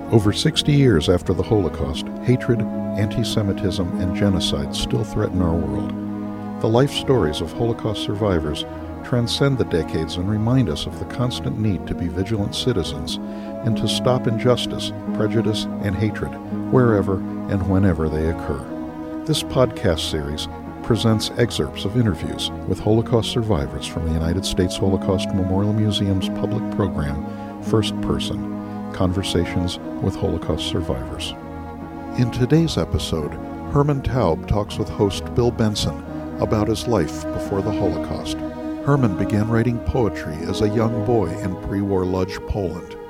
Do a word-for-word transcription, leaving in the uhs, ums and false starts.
Over sixty years after the Holocaust, hatred, anti-Semitism, and genocide still threaten our world. The life stories of Holocaust survivors transcend the decades and remind us of the constant need to be vigilant citizens and to stop injustice, prejudice, and hatred wherever and whenever they occur. This podcast series presents excerpts of interviews with Holocaust survivors from the United States Holocaust Memorial Museum's public program, First Person, Conversations with Holocaust Survivors. In today's episode, Herman Taub talks with host Bill Benson about his life before the Holocaust. Herman began writing poetry as a young boy in pre-war Lodz, Poland.